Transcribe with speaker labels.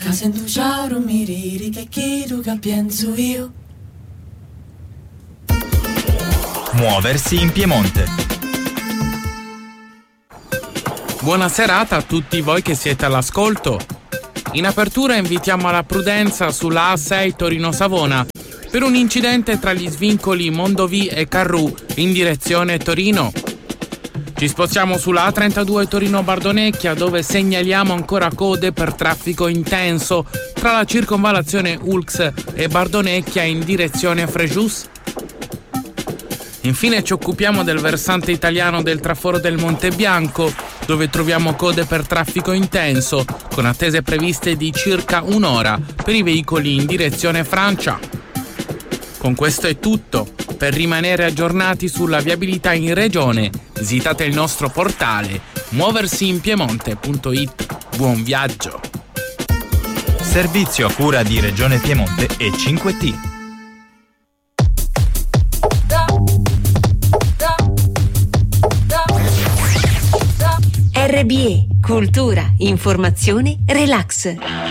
Speaker 1: Che sento ciao miriri che chiedo che penso io.
Speaker 2: Muoversi in Piemonte.
Speaker 3: Buona serata a tutti voi che siete all'ascolto. In apertura invitiamo alla prudenza sulla A6 Torino-Savona per un incidente tra gli svincoli Mondovì e Carrù in direzione Torino. Ci spostiamo sulla A32 Torino-Bardonecchia, dove segnaliamo ancora code per traffico intenso tra la circonvallazione Ulx e Bardonecchia in direzione Frejus. Infine ci occupiamo del versante italiano del traforo del Monte Bianco, dove troviamo code per traffico intenso, con attese previste di circa un'ora per i veicoli in direzione Francia. Con questo è tutto. Per rimanere aggiornati sulla viabilità in regione, visitate il nostro portale muoversiinpiemonte.it. Buon viaggio!
Speaker 2: Servizio a cura di Regione Piemonte e 5T.
Speaker 4: RBE, cultura, informazione, relax.